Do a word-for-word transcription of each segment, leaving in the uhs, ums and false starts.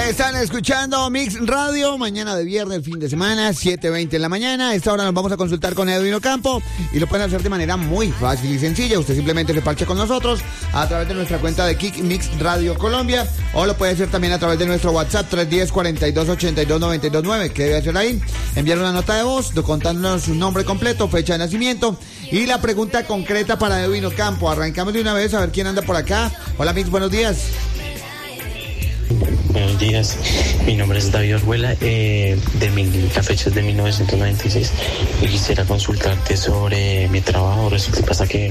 Están escuchando Mix Radio, mañana de viernes, fin de semana, siete veinte en la mañana. A esta hora nos vamos a consultar con Edwin Ocampo y lo pueden hacer de manera muy fácil y sencilla. Usted simplemente se parche con nosotros a través de nuestra cuenta de Kick Mix Radio Colombia, o lo puede hacer también a través de nuestro WhatsApp tres uno cero, cuatro dos ocho dos, nueve dos nueve. ¿Qué debe hacer ahí? Enviar una nota de voz contándonos su nombre completo, fecha de nacimiento y la pregunta concreta para Edwin Ocampo. Arrancamos de una vez a ver quién anda por acá. Hola Mix, buenos días. Buenos días, mi nombre es David Orjuela, eh, de mi, la fecha es de mil novecientos noventa y seis y quisiera consultarte sobre mi trabajo. Resulta que pasa que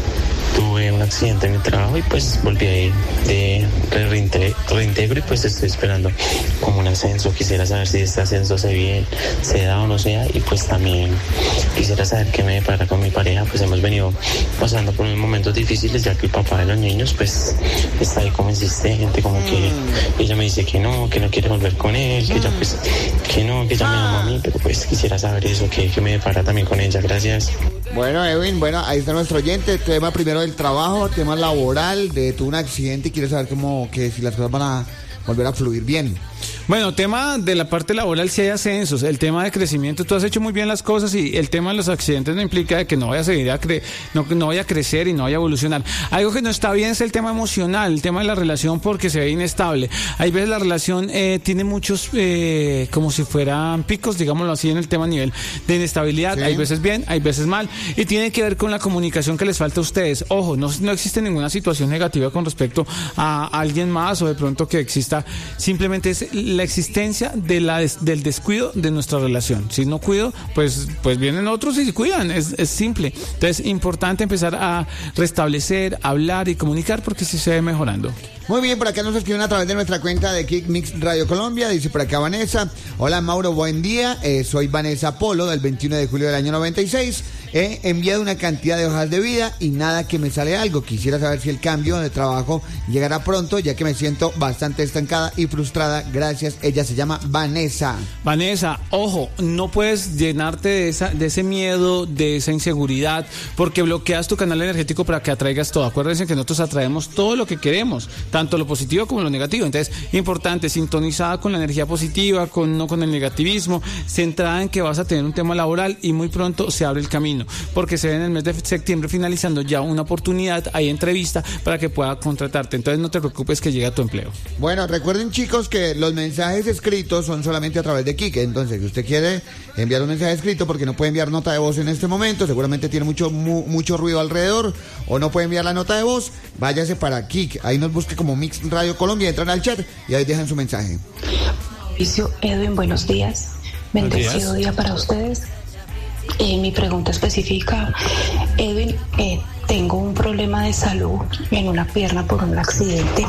tuve un accidente en mi trabajo y pues volví a ir de reintegro, reintegro y pues estoy esperando como un ascenso. Quisiera saber si este ascenso se bien, se da o no sea, y pues también quisiera saber qué me depara con mi pareja. Pues hemos venido pasando por unos momentos difíciles, ya que el papá de los niños pues está ahí como insistente, como que ella me dice que no, que no quiere volver con él, que ella pues que no, que ella me ama a mí, pero pues quisiera saber eso, que, que me depara también con ella. Gracias. Bueno, Edwin, bueno, ahí está nuestro oyente. Tema primero del trabajo, tema laboral, de tuvo un accidente y quiere saber cómo, que si las cosas van a volver a fluir bien. Bueno, tema de la parte laboral, si hay ascensos, el tema de crecimiento, tú has hecho muy bien las cosas y el tema de los accidentes no implica de que no vaya a seguir a cre- no, no vaya a crecer y no vaya a evolucionar. Algo que no está bien es el tema emocional, el tema de la relación, porque se ve inestable. Hay veces la relación eh, tiene muchos, eh, como si fueran picos, digámoslo así, en el tema a nivel de inestabilidad. Sí. Hay veces bien, hay veces mal, y tiene que ver con la comunicación que les falta a ustedes. Ojo, no, no existe ninguna situación negativa con respecto a alguien más o de pronto que exista, simplemente es la existencia de la des, del descuido de nuestra relación. Si no cuido, pues pues vienen otros y se cuidan, es, es simple. Entonces, importante empezar a restablecer, hablar y comunicar, porque sí se ve mejorando. Muy bien, por acá nos escriben a través de nuestra cuenta de Kick Mix Radio Colombia. Dice por acá Vanessa: hola Mauro, buen día, eh, soy Vanessa Polo, del veintiuno de julio del año noventa y seis. He enviado una cantidad de hojas de vida y nada que me sale algo. Quisiera saber si el cambio de trabajo llegará pronto, ya que me siento bastante estancada y frustrada. Gracias. Ella se llama Vanessa. Vanessa, ojo, no puedes llenarte de esa, de ese miedo, de esa inseguridad, porque bloqueas tu canal energético para que atraigas todo. Acuérdense que nosotros atraemos todo lo que queremos, tanto lo positivo como lo negativo. Entonces, importante, sintonizada con la energía positiva, con, no con el negativismo, centrada en que vas a tener un tema laboral y muy pronto se abre el camino, porque se ve en el mes de septiembre finalizando ya una oportunidad, hay entrevista para que pueda contratarte. Entonces, no te preocupes que llega tu empleo. Bueno, recuerden chicos que los mensajes escritos son solamente a través de Kik. Entonces, si usted quiere enviar un mensaje escrito, porque no puede enviar nota de voz en este momento, seguramente tiene mucho mu, mucho ruido alrededor, o no puede enviar la nota de voz, váyase para Kik. Ahí nos busque como Mix Radio Colombia, entran al chat y ahí dejan su mensaje. Mauricio, Edwin, buenos días. Bendecido día para ustedes. Eh, mi pregunta específica, Edwin, eh, tengo un problema de salud en una pierna por un accidente.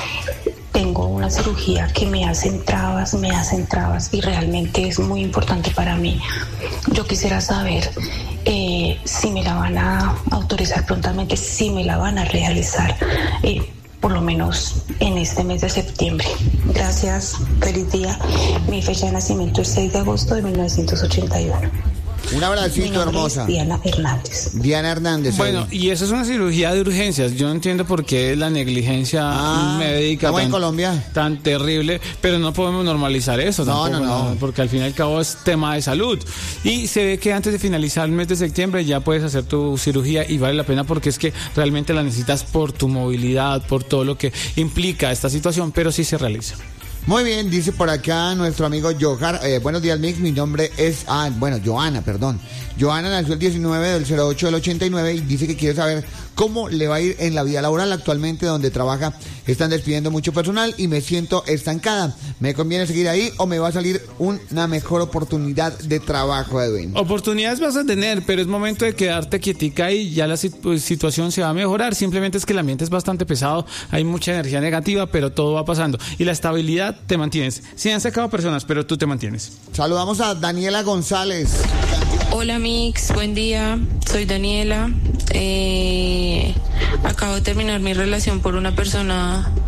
Tengo una cirugía que me hacen trabas, me hacen trabas y realmente es muy importante para mí. Yo quisiera saber eh, si me la van a autorizar prontamente, si me la van a realizar, eh, por lo menos en este mes de septiembre. Gracias, feliz día. Mi fecha de nacimiento es seis de agosto de mil novecientos ochenta y uno. Un abracito, hermosa. Diana Hernández. Diana Hernández. Bueno, y esa es una cirugía de urgencias. Yo no entiendo por qué la negligencia ah, médica tan, en Colombia tan terrible, pero no podemos normalizar eso. No, tampoco, no, no. Porque al fin y al cabo es tema de salud. Y se ve que antes de finalizar el mes de septiembre ya puedes hacer tu cirugía y vale la pena, porque es que realmente la necesitas por tu movilidad, por todo lo que implica esta situación, pero sí se realiza. Muy bien, dice por acá nuestro amigo Johar, eh, buenos días Mix, mi nombre es, ah, bueno, Joana, perdón. Joana nació el diecinueve del cero ocho del ochenta y nueve y dice que quiere saber cómo le va a ir en la vida laboral. Actualmente donde trabaja están despidiendo mucho personal y me siento estancada. ¿Me conviene seguir ahí o me va a salir una mejor oportunidad de trabajo, Edwin? Oportunidades vas a tener, pero es momento de quedarte quietica y ya la situación se va a mejorar. Simplemente es que el ambiente es bastante pesado, hay mucha energía negativa, pero todo va pasando. Y la estabilidad te mantienes. Sí han sacado personas, pero tú te mantienes. Saludamos a Daniela González. Hola Mix, buen día, soy Daniela. Eh, acabo de terminar mi relación por una persona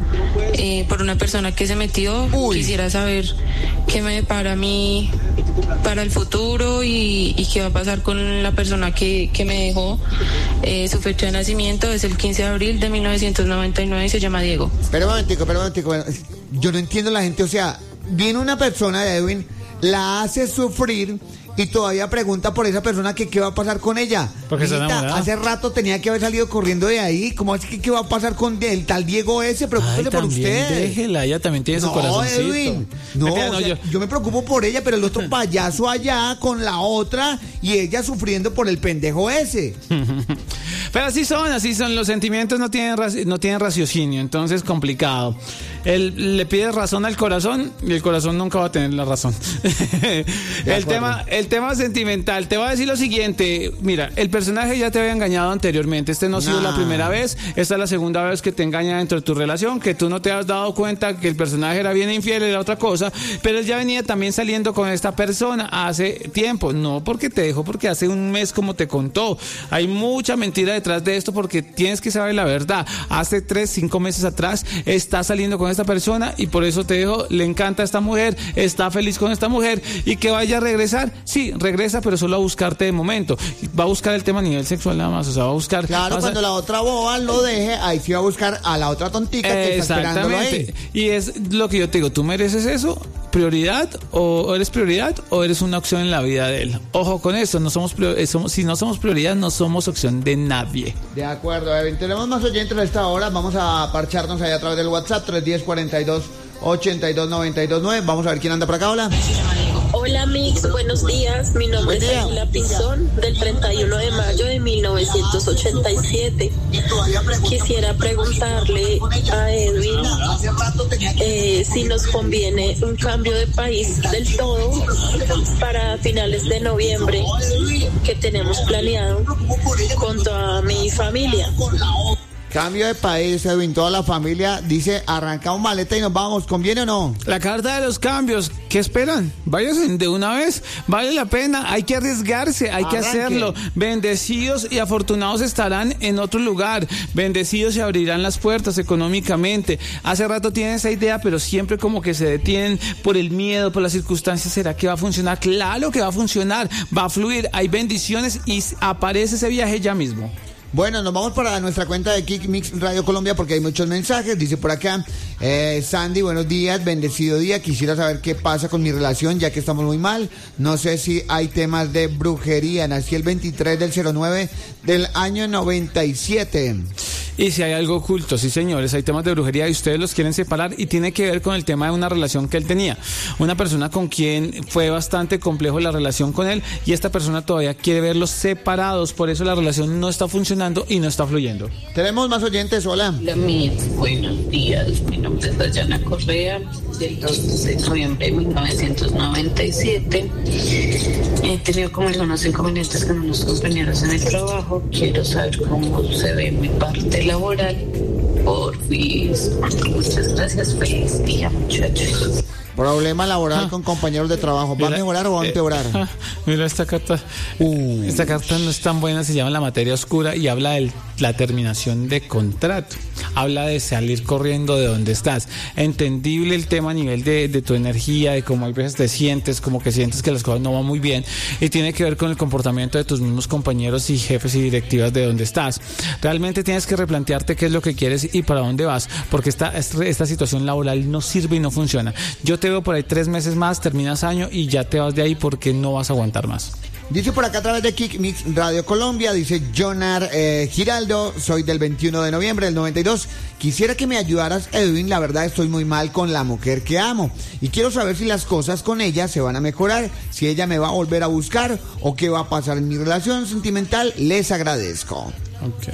eh, por una persona que se metió. Uy. Quisiera saber qué me depara a mí para el futuro y, y qué va a pasar con la persona que, que me dejó. Eh, su fecha de nacimiento es el quince de abril de mil novecientos noventa y nueve y se llama Diego. Pero un momentico, pero un momentico. bueno, Yo no entiendo la gente, o sea, viene una persona de Edwin, la hace sufrir y todavía pregunta por esa persona que qué va a pasar con ella. Porque está Mijita, enamorada. hace rato tenía que haber salido corriendo de ahí. ¿Cómo así que qué va a pasar con el tal Diego ese? Preocúpese Ay, por también usted. déjela, ella también tiene su No, corazoncito. Edwin, no, Mentira, o no, sea, yo- yo... me preocupo por ella, pero el otro payaso allá con la otra y ella sufriendo por el pendejo ese. Pero así son, así son. Los sentimientos no tienen, raci- no tienen raciocinio, entonces complicado. Él le pide razón al corazón y el corazón nunca va a tener la razón. el acuerdo. tema, el tema sentimental. Te voy a decir lo siguiente. Mira, el personaje ya te había engañado anteriormente. Este no ha sido Nah. la primera vez. Esta es la segunda vez que te engaña dentro de tu relación, que tú no te has dado cuenta que el personaje era bien infiel, era otra cosa. Pero él ya venía también saliendo con esta persona hace tiempo. No porque te dejó, porque hace un mes como te contó. Hay mucha mentira detrás de esto porque tienes que saber la verdad. Hace tres, cinco meses atrás está saliendo con esta persona y por eso te dejo. Le encanta esta mujer, está feliz con esta mujer y que vaya a regresar. Sí, regresa, pero solo a buscarte de momento. Va a buscar el tema a nivel sexual nada más. O sea, va a buscar. Claro, vas a- cuando la otra boba lo deje, ahí sí va a buscar a la otra tontica que está esperándolo ahí. Exactamente. Y es lo que yo te digo, ¿tú mereces eso? ¿Prioridad? ¿O eres prioridad? ¿O eres una opción en la vida de él? Ojo con eso, no somos, prior- eh, somos si no somos prioridad, no somos opción de nadie. De acuerdo, Edwin. Tenemos más oyentes a esta hora. Vamos a parcharnos ahí a través del WhatsApp tres uno cero, cuarenta y dos, ochenta y dos, noventa y dos, nueve. Vamos a ver quién anda por acá. Hola. Hola Mix, buenos días. Mi nombre Buen es día. Ángela Pinzón, del treinta y uno de mayo de mil novecientos ochenta y siete. Quisiera preguntarle a Edwin eh, si nos conviene un cambio de país del todo para finales de noviembre que tenemos planeado con toda mi familia. Cambio de país, Edwin. Toda la familia dice, arrancamos maleta y nos vamos. ¿Conviene o no? La carta de los cambios, ¿qué esperan? Váyanse de una vez, vale la pena, hay que arriesgarse, hay que Arranque. hacerlo. Bendecidos y afortunados estarán en otro lugar, bendecidos y abrirán las puertas económicamente. Hace rato tienen esa idea, pero siempre como que se detienen por el miedo, por las circunstancias. ¿Será que va a funcionar? Claro que va a funcionar, va a fluir, hay bendiciones y aparece ese viaje ya mismo. Bueno, nos vamos para nuestra cuenta de Kick Mix Radio Colombia porque hay muchos mensajes. Dice por acá, eh, Sandy, buenos días, bendecido día. Quisiera saber qué pasa con mi relación ya que estamos muy mal. No sé si hay temas de brujería. Nací el veintitrés del cero nueve del año noventa y siete. Y si hay algo oculto, sí señores, hay temas de brujería y ustedes los quieren separar y tiene que ver con el tema de una relación que él tenía. Una persona con quien fue bastante complejo la relación con él y esta persona todavía quiere verlos separados, por eso la relación no está funcionando y no está fluyendo. Tenemos más oyentes, hola. Hola, Mix, buenos días. Mi nombre es Dayana Correa, del dos de noviembre de mil novecientos noventa y siete. He tenido como algunos inconvenientes con unos compañeros en el trabajo. Quiero saber cómo se ve mi parte laboral. Porfis. Muchas gracias. Feliz día, muchachos. Problema laboral con compañeros de trabajo. ¿Va a Mira, mejorar o va a eh, empeorar? ah, mira esta carta. Uh. Esta carta no es tan buena, se llama La materia oscura y habla de la terminación de contrato. Habla de salir corriendo de donde estás. Entendible el tema a nivel de, de tu energía, de cómo a veces te sientes, como que sientes que las cosas no van muy bien. Y tiene que ver con el comportamiento de tus mismos compañeros y jefes y directivas de donde estás. Realmente tienes que replantearte qué es lo que quieres y para dónde vas, porque esta, esta situación laboral no sirve y no funciona. Yo te veo por ahí tres meses más, terminas año y ya te vas de ahí porque no vas a aguantar más. Dice por acá a través de Kick Mix Radio Colombia, dice Jonar eh, Giraldo, soy del veintiuno de noviembre del noventa y dos. Quisiera que me ayudaras, Edwin, la verdad estoy muy mal con la mujer que amo y quiero saber si las cosas con ella se van a mejorar, si ella me va a volver a buscar o qué va a pasar en mi relación sentimental. Les agradezco. Okay.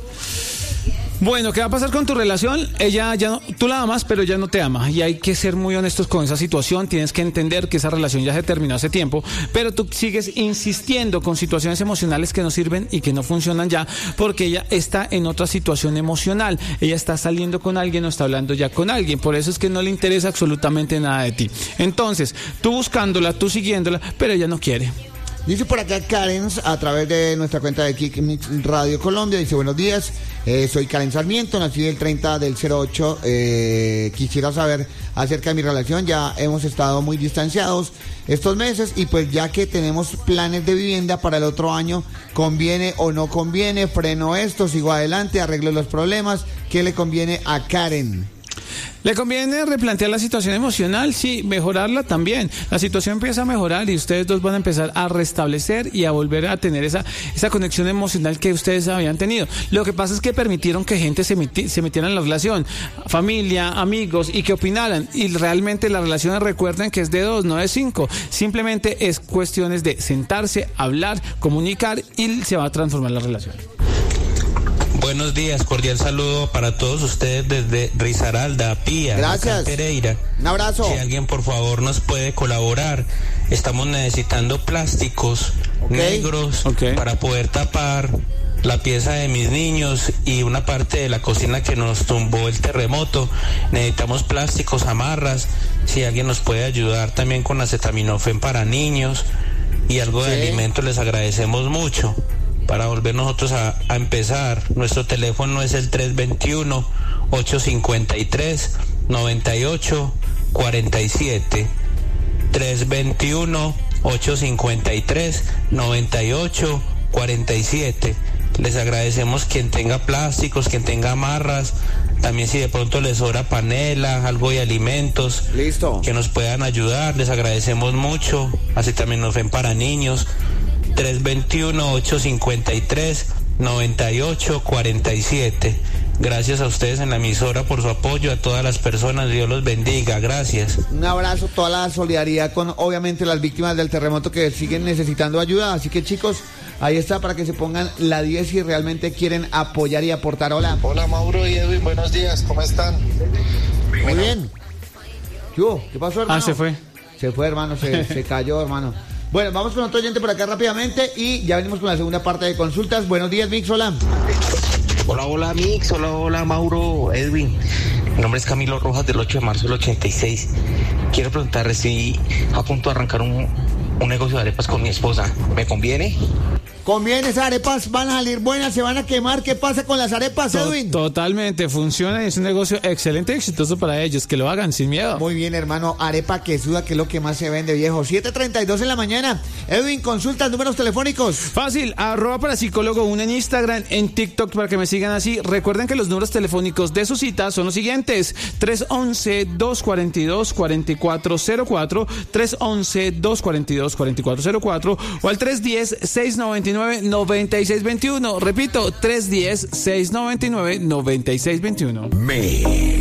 Bueno, ¿qué va a pasar con tu relación? Ella ya no, tú la amas, pero ella no te ama. Y hay que ser muy honestos con esa situación. Tienes que entender que esa relación ya se terminó hace tiempo, pero tú sigues insistiendo con situaciones emocionales que no sirven y que no funcionan ya, porque ella está en otra situación emocional. Ella está saliendo con alguien o está hablando ya con alguien. Por eso es que no le interesa absolutamente nada de ti. Entonces, tú buscándola, tú siguiéndola, pero ella no quiere. Dice por acá Karen, a través de nuestra cuenta de Kick Mix Radio Colombia, dice buenos días, eh, soy Karen Sarmiento, nací el treinta del cero ocho, eh, quisiera saber acerca de mi relación, ya hemos estado muy distanciados estos meses y pues ya que tenemos planes de vivienda para el otro año, ¿conviene o no conviene? Freno esto, sigo adelante, arreglo los problemas, ¿qué le conviene a Karen? ¿Le conviene replantear la situación emocional? Sí, mejorarla también. La situación empieza a mejorar y ustedes dos van a empezar a restablecer y a volver a tener esa, esa conexión emocional que ustedes habían tenido. Lo que pasa es que permitieron que gente se, meti, se metiera en la relación, familia, amigos, y que opinaran. Y realmente la relación, recuerden que es de dos, no de cinco. Simplemente es cuestiones de sentarse, hablar, comunicar y se va a transformar la relación. Buenos días, cordial saludo para todos ustedes desde Risaralda, Pía, Gracias. Pereira. Un abrazo. Si alguien por favor nos puede colaborar, estamos necesitando plásticos okay. negros okay. para poder tapar la pieza de mis niños y una parte de la cocina que nos tumbó el terremoto. Necesitamos plásticos, amarras. Si alguien nos puede ayudar también con acetaminofén para niños y algo sí. de alimento, les agradecemos mucho. Para volver nosotros a, a empezar, nuestro teléfono es el tres dos uno, ocho cinco tres, nueve ocho cuatro siete. tres dos uno, ocho cinco tres, nueve ocho cuatro siete. Les agradecemos quien tenga plásticos, quien tenga amarras, también si de pronto les sobra panela, algo de alimentos. Listo. Que nos puedan ayudar, les agradecemos mucho. Así también nos ven para niños. tres dos uno, ocho cinco tres, nueve ocho cuatro siete. Gracias a ustedes en la emisora por su apoyo, a todas las personas, Dios los bendiga, gracias. Un abrazo, toda la solidaridad con obviamente las víctimas del terremoto que siguen necesitando ayuda, así que chicos, ahí está para que se pongan la diez si realmente quieren apoyar y aportar. Hola. Hola Mauro y Edwin, buenos días, ¿cómo están? Muy bueno. bien. ¿Qué hubo? ¿Qué pasó, hermano? Ah, se fue. Se fue, hermano, se, se cayó, hermano. Bueno, vamos con otro oyente por acá rápidamente y ya venimos con la segunda parte de consultas. Buenos días, Mix, hola. Hola, hola, Mix, hola, hola, Mauro, Edwin. Mi nombre es Camilo Rojas, del ocho de marzo del ochenta y seis. Quiero preguntarle si a punto de arrancar un, un negocio de arepas con mi esposa. ¿Me conviene? Conviene, esas arepas van a salir buenas, se van a quemar. ¿Qué pasa con las arepas, Edwin? Totalmente, funciona y es un negocio excelente y exitoso para ellos. Que lo hagan sin miedo. Muy bien, hermano. Arepa que suda, que es lo que más se vende, viejo. siete treinta y dos en la mañana. Edwin, consultas, números telefónicos. Fácil, arroba para psicólogo uno en Instagram, en TikTok para que me sigan así. Recuerden que los números telefónicos de su cita son los siguientes: tres once, dos cuarenta y dos, cuarenta y cuatro cero cuatro, tres once, dos cuarenta y dos, cuarenta y cuatro cero cuatro o al tres diez, seiscientos noventa y nueve, noventa y seis veintiuno. Repito, tres diez, seiscientos noventa y nueve, noventa y seis veintiuno. Me